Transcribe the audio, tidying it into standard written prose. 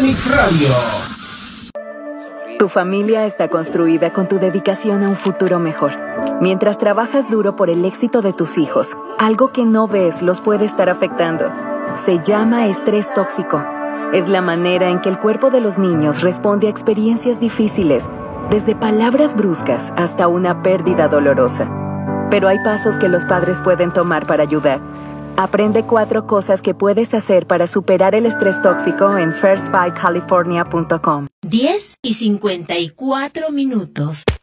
Fénix Radio. Tu familia está construida con tu dedicación a un futuro mejor. Mientras trabajas duro por el éxito de tus hijos, algo que no ves los puede estar afectando. Se llama estrés tóxico. Es la manera en que el cuerpo de los niños responde a experiencias difíciles, desde palabras bruscas hasta una pérdida dolorosa. Pero hay pasos que los padres pueden tomar para ayudar. Aprende 4 cosas que puedes hacer para superar el estrés tóxico en firstfightcalifornia.com. 10:54.